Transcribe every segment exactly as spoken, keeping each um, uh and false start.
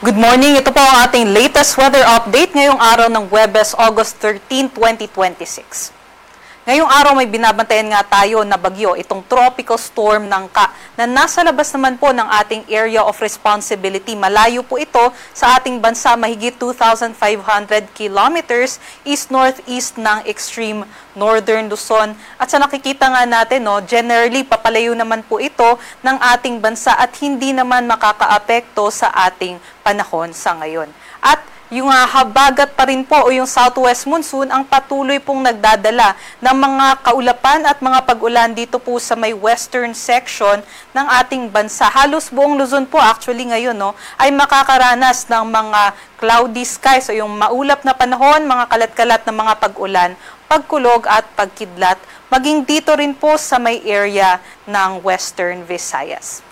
Good morning, ito po ang ating latest weather update ngayong araw ng Huwebes, August thirteenth, twenty twenty-six. Ngayong araw may binabantayan nga tayo na bagyo, itong tropical storm Nangka, na nasa labas naman po ng ating area of responsibility. Malayo po ito sa ating bansa, mahigit two thousand five hundred kilometers east-northeast ng extreme northern Luzon. At sa nakikita nga natin, no, generally papalayo naman po ito ng ating bansa at hindi naman makakaapekto sa ating panahon sa ngayon. At yung uh, habagat pa rin po o yung southwest monsoon ang patuloy pong nagdadala ng mga kaulapan at mga pag-ulan dito po sa may western section ng ating bansa. Halos buong Luzon po actually ngayon no, ay makakaranas ng mga cloudy skies o yung maulap na panahon, mga kalat-kalat na mga pag-ulan, pagkulog at pagkidlat, maging dito rin po sa may area ng Western Visayas.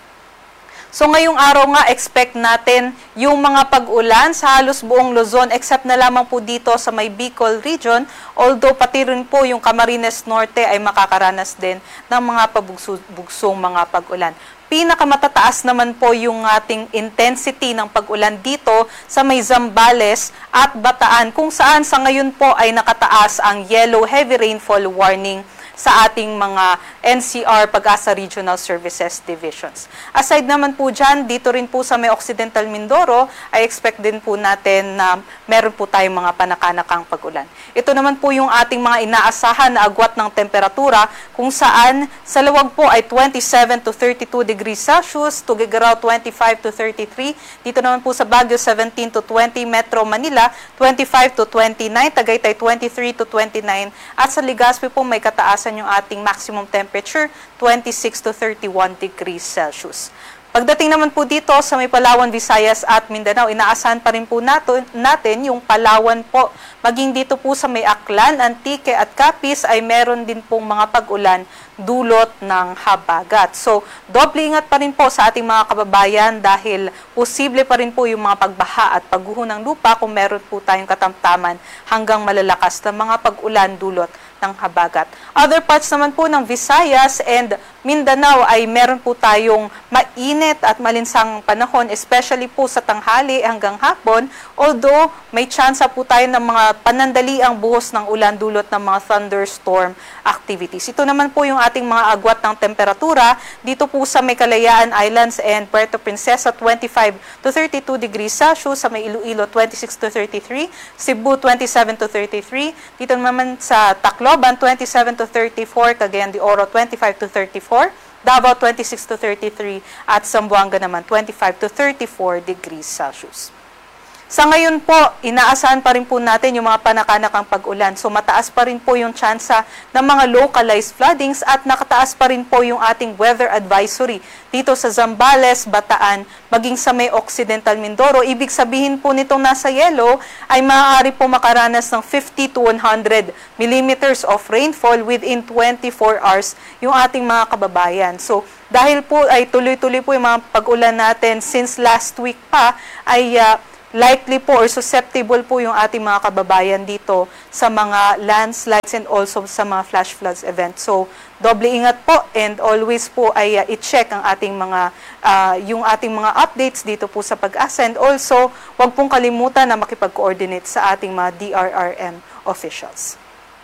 So ngayong araw nga, expect natin yung mga pag-ulan sa halos buong Luzon except na lamang po dito sa may Bicol region, although pati rin po yung Camarines Norte ay makakaranas din ng mga pabugsong mga pag-ulan. Pinakamatataas naman po yung ating intensity ng pag-ulan dito sa may Zambales at Bataan, kung saan sa ngayon po ay nakataas ang yellow heavy rainfall warning sa ating mga N C R Pag-asa Regional Services Divisions. Aside naman po dyan, dito rin po sa may Occidental Mindoro, ay expect din po natin na meron po tayong mga panakanakang pag-ulan. Ito naman po yung ating mga inaasahan na agwat ng temperatura, kung saan sa luwag po ay twenty-seven to thirty-two degrees Celsius, Tuguegarao twenty-five to thirty-three, dito naman po sa Baguio seventeen to twenty, Metro Manila twenty-five to twenty-nine, Tagaytay twenty-three to twenty-nine, at sa Legazpi po may kataasan yung ating maximum temperature, twenty-six to thirty-one degrees Celsius. Pagdating naman po dito sa may Palawan, Visayas at Mindanao, inaasahan pa rin po natin, natin yung Palawan po. Maging dito po sa may Aklan, Antique at Capiz ay meron din pong mga pag-ulan dulot ng habagat. So, doble ingat pa rin po sa ating mga kababayan dahil posible pa rin po yung mga pagbaha at pagguho ng lupa kung meron po tayong katamtaman hanggang malalakas na mga pag-ulan dulot ng habagat. Other parts naman po ng Visayas and Mindanao ay meron po tayong mainit at malinsang panahon, especially po sa tanghali hanggang hapon, although may tsansa po tayo ng mga panandaliang buhos ng ulan dulot ng mga thunderstorm activities. Ito naman po yung ating mga agwat ng temperatura dito po sa may Kalayaan Islands and Puerto Princesa, twenty-five to thirty-two degrees Celsius, sa may Iloilo twenty-six to thirty-three, Cebu twenty-seven to thirty-three, dito naman sa Tacloban twenty-seven to thirty-four, Cagayan de Oro twenty-five to thirty-four, Davao twenty-six to thirty-three, at Zamboanga naman twenty-five to thirty-four degrees Celsius. Sa ngayon po, inaasahan pa rin po natin yung mga panakanakang pag-ulan. So mataas pa rin po yung tsansa ng mga localized floodings at nakataas pa rin po yung ating weather advisory dito sa Zambales, Bataan, maging sa may Occidental Mindoro. Ibig sabihin po nitong nasa yellow ay maaari po makaranas ng fifty to one hundred millimeters of rainfall within twenty-four hours yung ating mga kababayan. So dahil po ay tuloy-tuloy po yung mga pag-ulan natin since last week pa ay uh, likely po or susceptible po yung ating mga kababayan dito sa mga landslides and also sa mga flash floods event. So, doble ingat po and always po ay uh, i-check ang ating mga uh, yung ating mga updates dito po sa Pag-asa, and also huwag pong kalimutan na makipag-coordinate sa ating mga D R R M officials.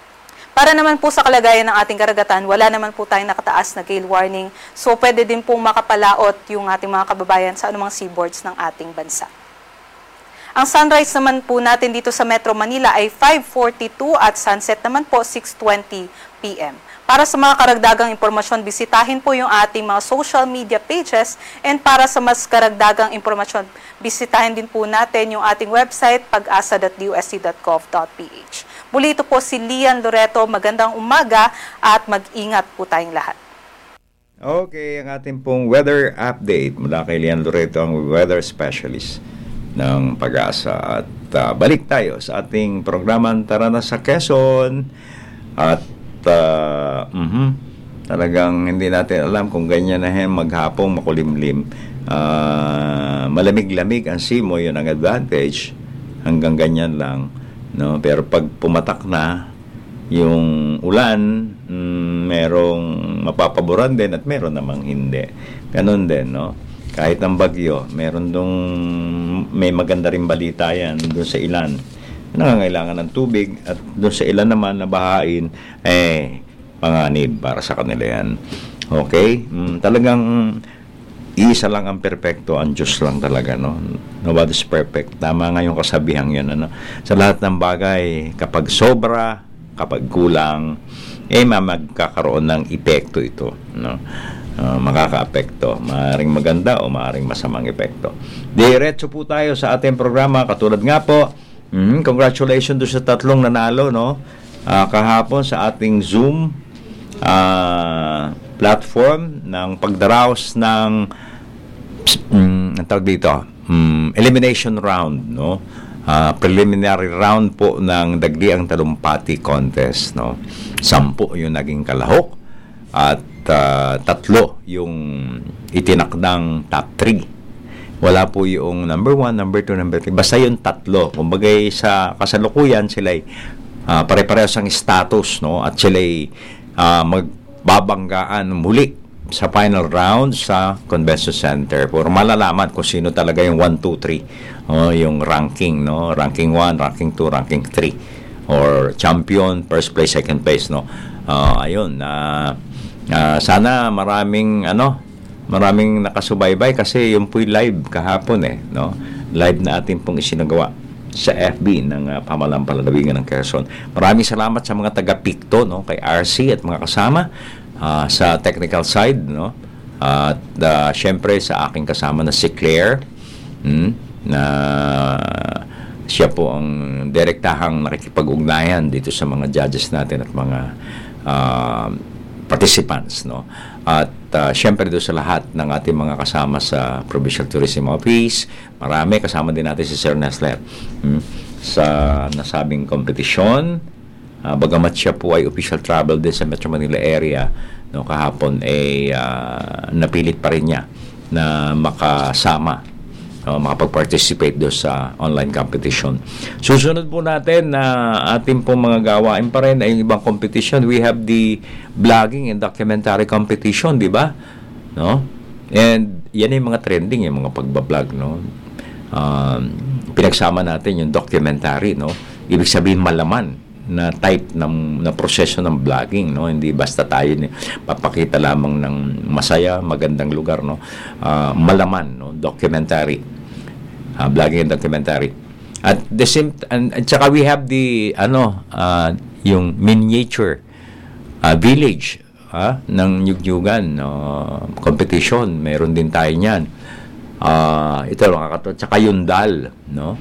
Para naman po sa kalagayan ng ating karagatan, wala naman po tayong nakataas na gale warning. So, pwede din pong makapalaot yung ating mga kababayan sa anumang seaboards ng ating bansa. Ang sunrise naman po natin dito sa Metro Manila ay five forty-two at sunset naman po six twenty p m Para sa mga karagdagang impormasyon, bisitahin po yung ating mga social media pages, and para sa mas karagdagang impormasyon, bisitahin din po natin yung ating website pag-asa dot d o s t dot gov dot p h. Muli ito po si Lian Loreto, magandang umaga at mag-ingat po tayong lahat. Okay, ang ating pong weather update mula kay Lian Loreto, ang weather specialist ng Pag-asa. At uh, balik tayo sa ating programang Tara na sa Quezon. At uh, uh-huh, talagang hindi natin alam kung ganyan na hen maghapong makulimlim. Uh, malamig-lamig ang simoy, yun ang advantage. Hanggang ganyan lang. No? Pero pag pumatak na yung ulan, mm, merong mapapaboran din at meron namang hindi. Ganon din, no? kahit ang bagyo, meron dong may maganda rin balita yan doon sa ilan. Nangangailangan ng tubig at doon sa ilan naman na bahain, eh, panganib para sa kanila yan. Okay? Mm, talagang isa lang ang perpekto, ang Diyos lang talaga, no? Nobody's perfect. Tama nga yung kasabihan yan, ano? Sa lahat ng bagay, kapag sobra, kapag kulang, eh, magkakaroon ng epekto ito, no? Uh, makaka-apekto. Maaring maganda o maaring masamang epekto. Diretso po tayo sa ating programa. Katulad nga po, mm, congratulations doon sa tatlong nanalo, no? Uh, kahapon sa ating Zoom uh, platform ng pagdaraos ng um, ang tawag dito, um, elimination round, no? Uh, preliminary round po ng Dagdiang Talumpati Contest, no? Sampu yung naging kalahok at uh, tatlo yung itinakdang top three. Wala po yung number one, number two, number three. Basta yung tatlo. Kumbagay sa kasalukuyan, sila'y uh, pare-parehas ang status, no? At sila'y uh, magbabanggaan muli sa final round sa Convention Center for malalaman kung sino talaga yung one, two, three. Oh, yung ranking, no? Ranking one, ranking two, ranking three. Or champion, first place, second place, no? Uh, ayun, na uh, uh, sana maraming, ano, maraming nakasubaybay kasi yung po'y live kahapon, eh, no? Live na ating pong isinagawa sa F B ng uh, Pamahalaan Panlalawigan ng Quezon. Maraming salamat sa mga taga-Picto, no? Kay R C at mga kasama uh, sa technical side, no? At uh, syempre sa aking kasama na si Claire, hmm, na siya po ang direktahang nakikipag-ugnayan dito sa mga judges natin at mga uh, participants, no? At uh, syempre doon sa lahat ng ating mga kasama sa Provincial Tourism Office, marami, kasama din natin si Sir Nesler hmm, sa nasabing kompetisyon. Uh, bagamat siya po ay official travel din sa Metro Manila area, no, kahapon ay uh, napilit pa rin niya na makasama, Uh, makapag-participate doon sa online competition. Susunod po natin na ating pong mga gawain pa rin ay yung ibang competition. We have the vlogging and documentary competition, di ba? No? And yan yung mga trending, yung mga pagbablog, no? Um, pinagsama natin yung documentary, no? Ibig sabihin malaman na type ng na proseso ng vlogging, no? Hindi basta tayo ni papakita lamang ng masaya, magandang lugar, no? Uh, malaman, no? Documentary. Uh, vlogging and documentary. At the same and, and saka we have the ano uh, yung miniature uh, village uh, ng Nyugyugan uh, competition. Meron din tayo niyan. Uh, ito lang kakatawa. Saka yung dal, no?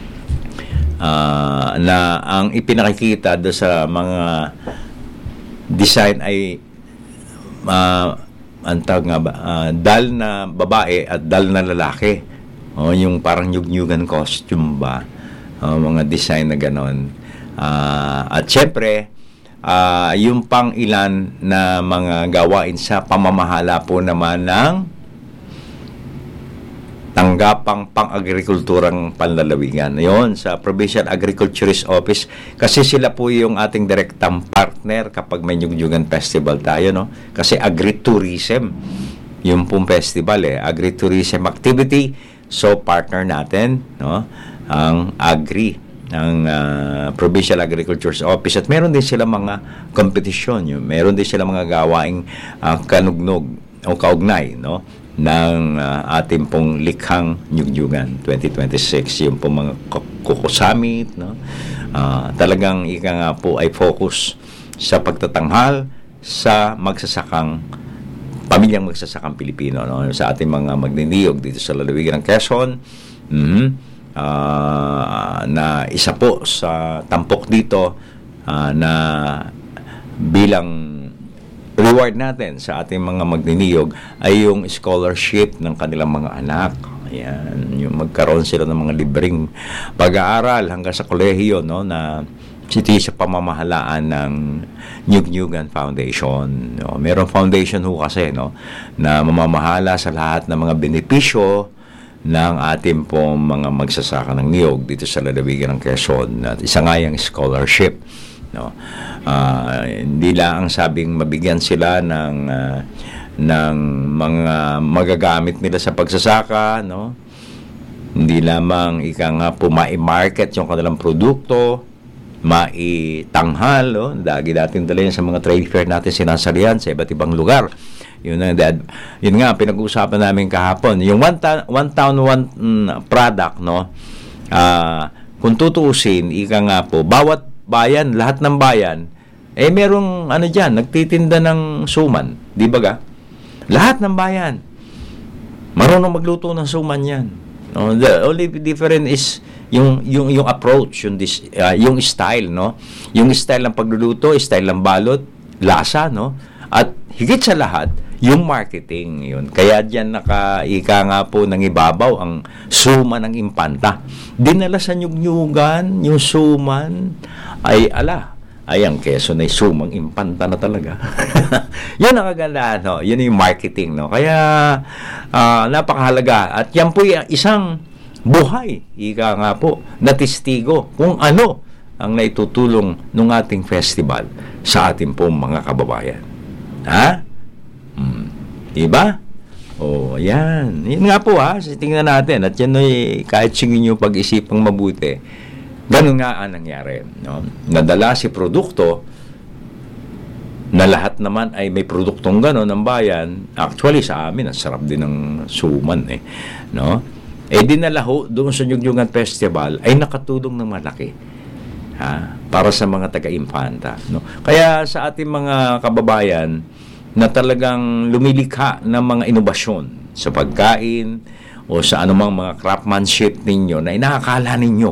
Uh, na ang ipinakikita do sa mga design ay uh, ang tawag nga ba, uh, dal na babae at dal na lalaki. Oh, yung parang nyug-nyugan costume ba? Oh, mga design na ganon. Uh, at syempre, uh, yung pang ilan na mga gawain sa pamamahala po naman ng tanggapang pang-agrikulturang panlalawigan. Yon sa Provincial Agriculturist Office kasi sila po yung ating direktang partner kapag may Nyug-Nyugan Festival tayo, no? Kasi agritourism yung pong festival, eh, agritourism activity. So partner natin, no, ang Agri ng uh, Provincial Agriculture's Office at meron din sila mga kompetisyon, yung meron din sila mga gawaing uh, kanugnog o kaugnay, no, ng uh, ating pong likhang Nyug-Nyugan twenty twenty-six, yung pong mga Kuko Summit, no. Uh, talagang ika nga po ay focus sa pagtatanghal sa magsasakang pamilyang magsasakang Pilipino, no? Sa ating mga magniniyog dito sa lalawigan ng Quezon, mm-hmm, uh, na isa po sa tampok dito uh, na bilang reward natin sa ating mga magniniyog ay yung scholarship ng kanilang mga anak. Ayan, yung magkaroon sila ng mga libreng pag-aaral hanggang sa kolehiyo, no, na ito sa pamamahalaan ng Nyug-Nyugan Foundation. No? Merong foundation ho kasi, no, na mamamahala sa lahat ng mga benepisyo ng ating pong mga magsasaka ng niyog dito sa lalawigan ng Quezon. At isa nga yung scholarship. No? Uh, hindi lang ang sabing mabigyan sila ng uh, ng mga magagamit nila sa pagsasaka, no? Hindi lamang ika nga po ma-market yung kanilang produkto, maitanghal, no? Lagi natin dala yan sa mga trade fair natin sinasalihan sa iba't ibang lugar. Yun, na, yun nga, pinag-uusapan namin kahapon. Yung one, ta- one town, one mm, product, no? Uh, kung tutuusin, ika nga po, bawat bayan, lahat ng bayan, eh merong, ano dyan, nagtitinda ng suman. Di ba ga? Lahat ng bayan, marunong magluto ng suman yan. No, the only difference is yung yung yung approach, yung dis, uh, yung style, no? Yung style ng pagluluto, style ng balot, lasa, no? At higit sa lahat, yung marketing, yun. Kaya diyan naka-ika nga po ng ibabaw ang suman ng impanta. Dinala sa nyugnyugan, yung suman ay ala, ay ang Quezon ay sumang impanta na talaga. Yun ang kagandahan, no? Yun yung marketing, no? Kaya uh, napakahalaga. At yan po yung isang buhay, ika nga po, na testigo kung ano ang naitutulong ng ating festival sa ating pong mga kababayan. Ha? Hmm. Diba? O, yan. Yun nga po, ha? Tingnan natin. At yan ay kahit singin nyo pag-isipang mabuti, ganun nga ang nangyari. No? Nadala si produkto na lahat naman ay may produktong gano'n ng bayan. Actually, sa amin, ang sarap din ng suman. Eh. No? Eh, dinala ho doon sa Nyugyugan Festival ay nakatulong ng malaki. Ha? Para sa mga taga-Infanta. No? Kaya sa ating mga kababayan na talagang lumilikha ng mga inobasyon sa pagkain o sa anumang mga craftsmanship ninyo na inakakala ninyo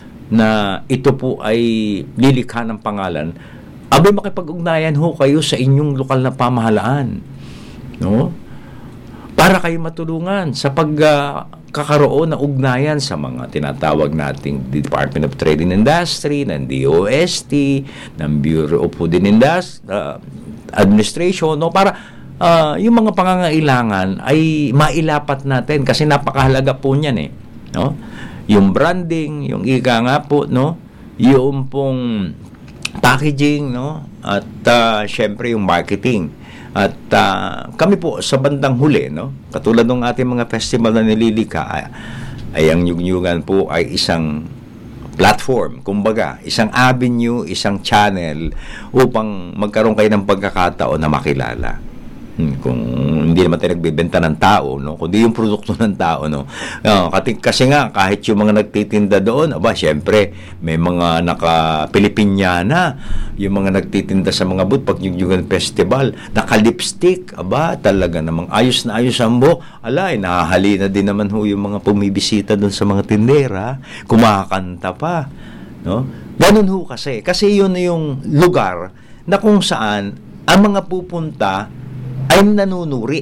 na ito po ay lilikha ng pangalan, abay makipag-ugnayan ho kayo sa inyong lokal na pamahalaan. No? Para kayo matulungan sa pagkakaroon uh, ng ugnayan sa mga tinatawag nating Department of Trade and Industry, ng D O S T, ng Bureau of Food and Industry, uh, Administration, no? Para uh, yung mga pangangailangan ay mailapat natin kasi napakahalaga po niyan eh. No? Yung branding, yung ika nga po, no? Yung pong packaging, no? At uh, syempre yung marketing. At uh, kami po sa bandang huli, no? Katulad ng ating mga festival na nililika, ay, ay ang Nyugyugan po ay isang platform, kumbaga, isang avenue, isang channel upang magkaroon kayo ng pagkakataon na makilala. Hmm, kung hindi naman tayo nagbebenta ng tao, no? Kundi yung produkto ng tao, no? Uh, kasi, kasi nga, kahit yung mga nagtitinda doon, aba, syempre, may mga naka-Pilipinyana, yung mga nagtitinda sa mga booth, pag Nyugyugan Festival, naka-lipstick, aba, talaga namang ayos na ayos ang buhok. Ala, eh, nahahali na din naman ho yung mga pumibisita doon sa mga tindera, kumakanta pa, no? Ganun ho kasi. Kasi yun yung lugar na kung saan ang mga pupunta ay nanunuri,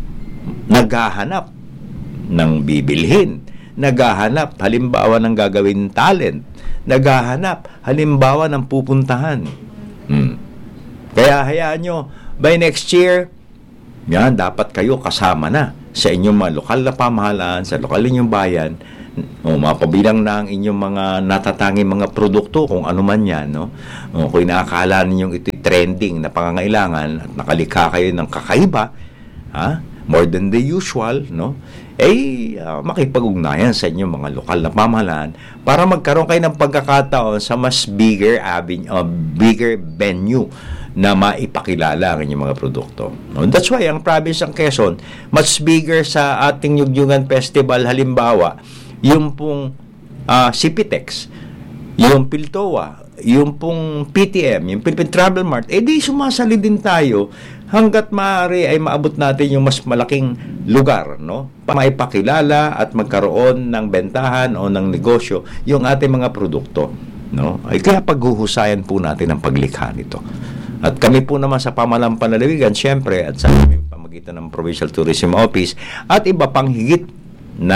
naghahanap ng bibilhin, naghahanap halimbawa ng gagawin talent, naghahanap halimbawa ng pupuntahan. Hmm. Kaya hayaan nyo, by next year, yan, dapat kayo kasama na sa inyong mga lokal na pamahalaan, sa lokal ninyong bayan, o mapabilang na ang inyong mga natatanging mga produkto kung ano man yan, no? O, kung inaakala ninyong ito trending na pangangailangan at nakalikha kayo ng kakaiba, ha? More than the usual, no? Eh, uh, makipag-ugnayan sa inyong mga lokal na pamahalaan para magkaroon kayo ng pagkakataon sa mas bigger avenue, uh, bigger venue na maipakilala ang inyong mga produkto. No? That's why ang province ng Quezon, much bigger sa ating Nyugyugan Festival, halimbawa, yung pong uh, Cipitex, yung Piltoa, yung pong P T M, yung Philippine Travel Mart, eh di sumasali din tayo hanggat maaari ay maabot natin yung mas malaking lugar, no? Para maipakilala at magkaroon ng bentahan o ng negosyo yung ating mga produkto, no? Ay kaya paghuhusayan po natin ang paglikha nito. At kami po naman sa Pamahalaan Panlalawigan, syempre, at sa aming pamagitan ng Provincial Tourism Office at iba pang higit na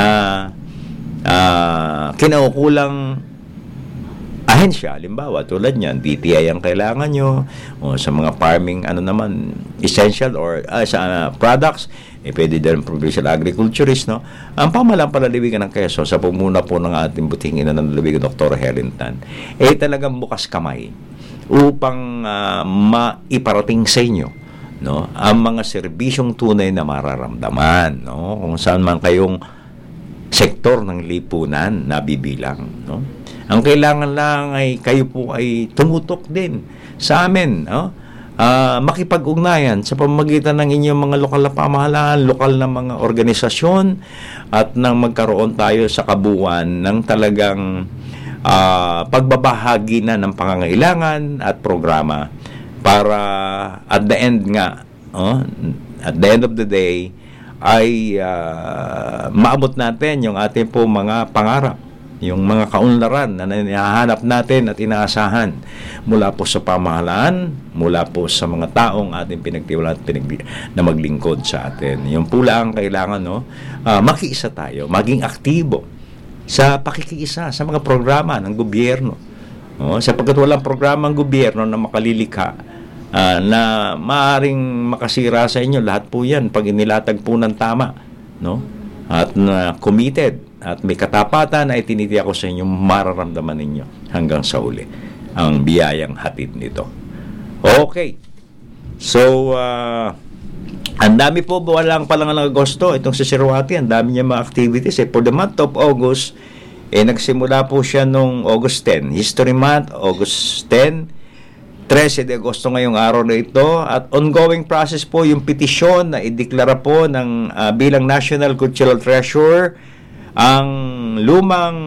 uh, kinaukulang ahensya, halimbawa, tulad niyan, D T I ang kailangan nyo, o sa mga farming, ano naman, essential or uh, sa uh, products, eh, pwede din provincial agriculturist, no? Ang Pamahalaan Panlalawigan ng Quezon, sa pumuna po ng ating buting ina ng Lalawigan, Doctor Helen Tan, eh talagang bukas kamay upang uh, maiparating sa inyo no, ang mga serbisyong tunay na mararamdaman, no, kung saan man kayong sektor ng lipunan nabibilang, no. Ang kailangan lang ay kayo po ay tumutok din sa amin, no, uh, makipag-ugnayan sa pamamagitan ng inyong mga lokal na pamahalaan, lokal na mga organisasyon, at nang magkaroon tayo sa kabuuan ng talagang uh, pagbabahagi na ng pangangailangan at programa para at the end nga, oh, at the end of the day, ay uh, maabot natin yung ating po mga pangarap, yung mga kaunlaran na hinahanap natin at inaasahan mula po sa pamahalaan, mula po sa mga taong ating pinagtiwalaan at pinag- na maglingkod sa atin. Yung po lang kailangan, no, uh, makiisa tayo, maging aktibo sa pakikiisa sa mga programa ng gobyerno. No? Sapagkat walang programa ng gobyerno na makalilikha Uh, na maaring makasira sa inyo, lahat po yan pag inilatag po ng tama, no? At na uh, committed at may katapatan na itinitiyak ko sa inyo, mararamdaman ninyo hanggang sa uli ang biyayang hatid nito. Okay, so uh, ang dami po, walang pa lang ng Agosto itong si Sir Wati, ang dami niya mga activities eh. For the month of August, eh nagsimula po siya nung August tenth, History Month, August tenth, thirteen de Agosto ngayong araw na ito, at ongoing process po yung petisyon na ideklara po ng uh, bilang National Cultural Treasure ang lumang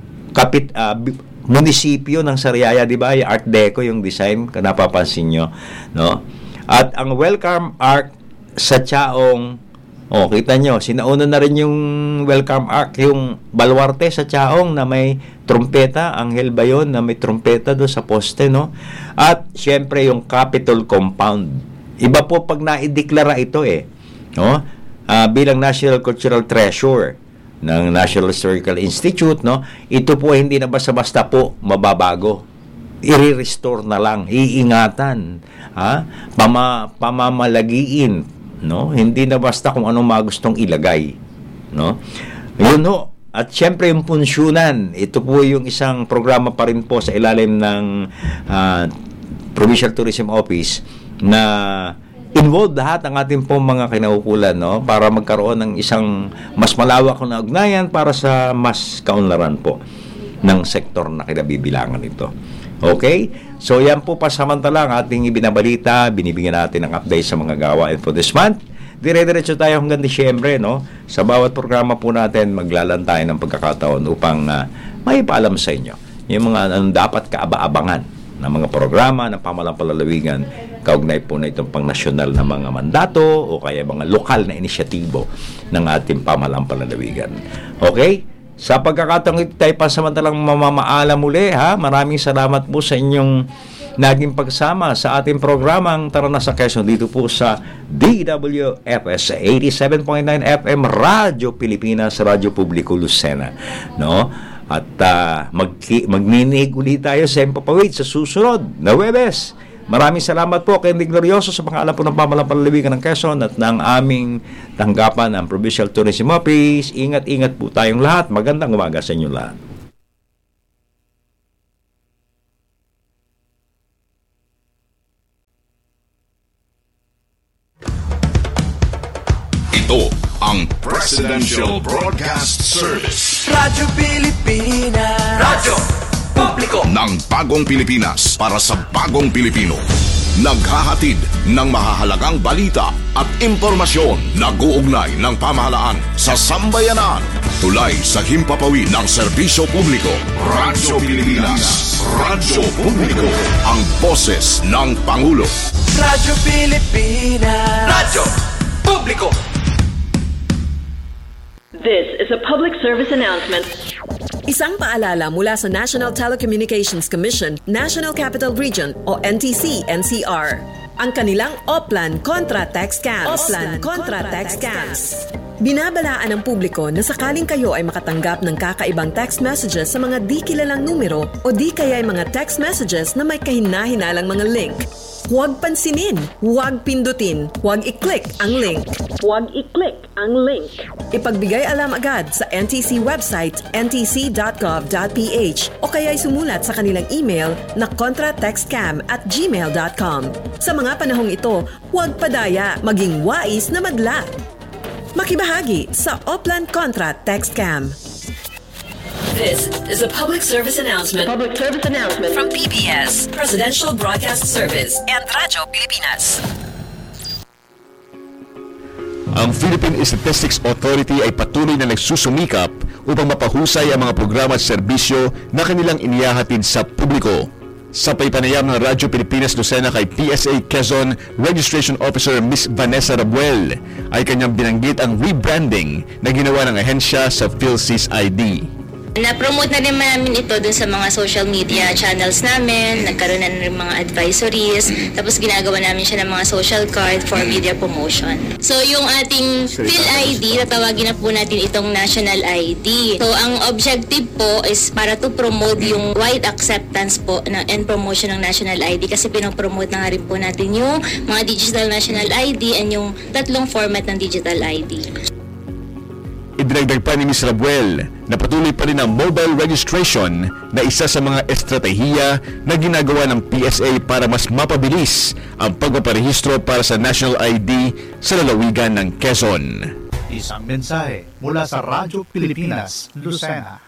kapit uh, munisipyo ng Sariaya, di ba? Yung Art Deco yung design, kung napapansin nyo, no? At ang welcome art sa Chaong, oh, kita nyo, sinauna na rin yung welcome art, yung baluarte sa Chaong na may trumpeta, anghel ba yun, na may trumpeta doon sa poste, no? At syempre yung Capitol Compound. Iba po pag naideklara ito eh, no? Uh, bilang National Cultural Treasure ng National Historical Institute, no? Ito po hindi na basta-basta po mababago. I-restore na lang, iingatan, ha? Pama, pamamalagiin, no? Hindi na basta kung anong magustong ilagay, no? Yun ho. At syempre yung punsyonan, ito po yung isang programa pa rin po sa ilalim ng uh, Provincial Tourism Office na involved lahat ang ating pong mga kinaukulan, no, para magkaroon ng isang mas malawak na ugnayan para sa mas kaunlaran po ng sektor na kinabibilangan ito. Okay? So yan po pasamantala ang ating ibinabalita, binibigyan natin ng update sa mga gawain for this month. Dire-diretso tayo hanggang Disyembre, no? Sa bawat programa po natin, maglalaan tayo ng pagkakataon upang uh, may paalam sa inyo yung mga anong dapat kaaba-abangan na mga programa ng pamahalang palalawigan kaugnay po na itong pang-nasyonal na mga mandato o kaya mga lokal na inisyatibo ng ating pamahalang palalawigan. Okay? Sa pagkakataong ito tayo pasamantalang mamamaalam muli, ha? Maraming salamat po sa inyong naging pagsama sa ating programang Tara na sa Quezon dito po sa D W F S eighty-seven point nine F M Radyo Pilipinas, Radyo Publiko Lucena, no? At uh, mag magninig ulit tayo sa Empapawid sa susunod na Huwebes. Maraming salamat po kay Andy Glorioso sa pangalan po ng pamahalang palalawigan ng Quezon at ng aming tanggapan ng Provincial Tourism Office. Ingat-ingat po tayong lahat. Magandang umaga sa inyo lahat. Ito ang Presidential Broadcast Service. Radyo Pilipinas. Radyo Publiko ng bagong Pilipinas para sa bagong Pilipino. Naghahatid ng mahahalagang balita at impormasyon na guugnay ng pamahalaan sa sambayanan. Tulay sa himpapawid ng serbisyo publiko. Radyo Pilipinas. Radyo Publiko. Ang boses ng Pangulo. Radyo Pilipinas. Radyo Publiko. This is a public service announcement. Isang paalala mula sa National Telecommunications Commission, National Capital Region o N T C N C R. Ang kanilang Oplan Contra Tax Scams. Oplan Contra Tax Scams. Binabalaan ng publiko na sakaling kayo ay makatanggap ng kakaibang text messages sa mga di kilalang numero o di kaya ay mga text messages na may kahina-hinalang mga link. Huwag pansinin, huwag pindutin, huwag i-click ang link. Huwag i-click ang link. Ipagbigay alam agad sa N T C website n t c dot gov dot p h o kaya'y sumulat sa kanilang email na contratextcam at gmail dot com. Sa mga panahong ito, huwag padaya, maging wais na madla. Makibahagi sa Oplan Contra TextCam. This is a public service announcement Public service announcement. from P B S, Presidential Broadcast Service, and Radyo Pilipinas. Ang Philippine Statistics Authority ay patuloy na nagsusumikap upang mapahusay ang mga programa at serbisyo na kanilang inihahatid sa publiko. Sa paypanayam ng Radyo Pilipinas Lucena kay P S A Quezon Registration Officer Miss Vanessa Rabuel ay kanyang binanggit ang rebranding na ginawa ng ahensya sa PhilSys I D. Na-promote na rin namin ito dun sa mga social media channels namin, nagkaroon na rin mga advisories, tapos ginagawa namin siya ng mga social card for media promotion. So yung ating PhilID, tatawagin na po natin itong National I D. So ang objective po is para to promote yung wide acceptance po na, and promotion ng National I D kasi pinopromote na nga rin po natin yung mga digital National I D and yung tatlong format ng digital I D. Idinagdag pa ni Miz Rabuel na patuloy pa rin ang mobile registration na isa sa mga estratehiya na ginagawa ng P S A para mas mapabilis ang pagpaparehistro para sa National I D sa lalawigan ng Quezon. Isang mensahe mula sa Radyo Pilipinas, Lucena.